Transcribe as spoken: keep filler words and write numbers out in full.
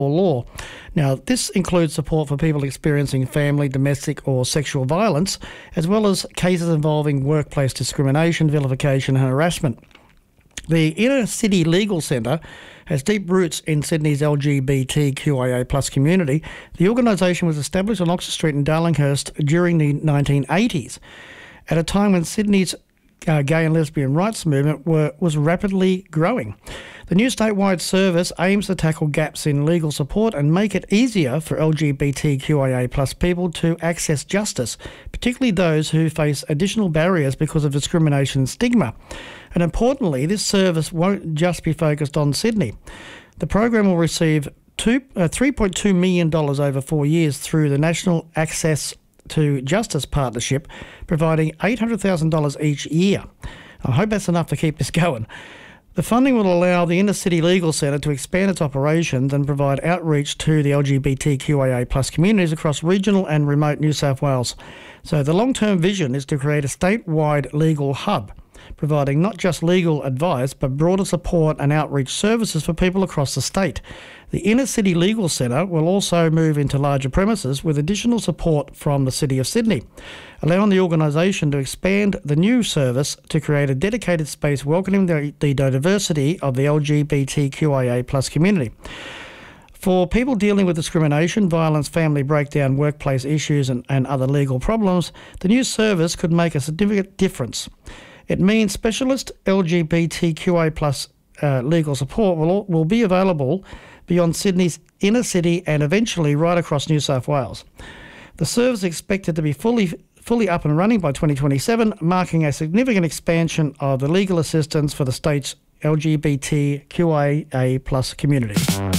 law. Now, this includes support for people experiencing family, domestic or sexual violence, as well as cases involving workplace discrimination, vilification and harassment. The Inner City Legal Centre has deep roots in Sydney's L G B T Q I A plus community. The organisation was established on Oxford Street in Darlinghurst during the nineteen eighties, at a time when Sydney's uh, gay and lesbian rights movement were, was rapidly growing. The new statewide service aims to tackle gaps in legal support and make it easier for L G B T Q I A plus people to access justice, particularly those who face additional barriers because of discrimination and stigma. And importantly, this service won't just be focused on Sydney. The program will receive two, uh, three point two million dollars over four years through the National Access to Justice Partnership, providing eight hundred thousand dollars each year. I hope that's enough to keep this going. The funding will allow the Inner City Legal Centre to expand its operations and provide outreach to the L G B T Q I A plus communities across regional and remote New South Wales. So the long-term vision is to create a statewide legal hub, providing not just legal advice but broader support and outreach services for people across the state. The Inner City Legal Centre will also move into larger premises with additional support from the City of Sydney, allowing the organisation to expand the new service to create a dedicated space welcoming the, the diversity of the L G B T Q I A plus community. For people dealing with discrimination, violence, family breakdown, workplace issues and, and other legal problems, the new service could make a significant difference. It means specialist L G B T Q I A plus uh, legal support will, will be available beyond Sydney's inner city and eventually right across New South Wales. The service is expected to be fully fully up and running by twenty twenty-seven, marking a significant expansion of the legal assistance for the state's L G B T Q I A plus community.